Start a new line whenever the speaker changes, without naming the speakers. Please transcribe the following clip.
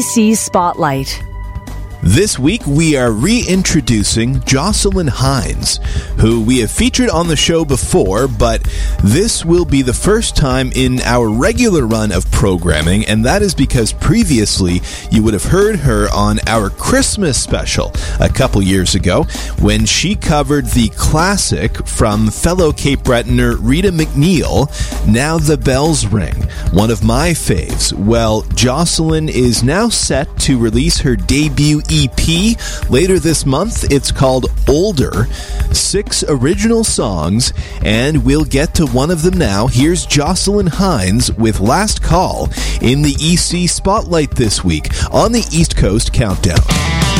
EC Spotlight.
This week, we are reintroducing Jocelyn Hines, who we have featured on the show before, but this will be the first time in our regular run of programming, and that is because previously you would have heard her on our Christmas special a couple years ago when she covered the classic from fellow Cape Bretoner Rita McNeil, Now the Bells Ring, one of my faves. Well, Jocelyn is now set to release her debut EP later this month. It's called Older, 6 original songs, and we'll get to one of them now. Here's Jocelyn Hines with Last Call in the EC Spotlight this week on the East Coast Countdown.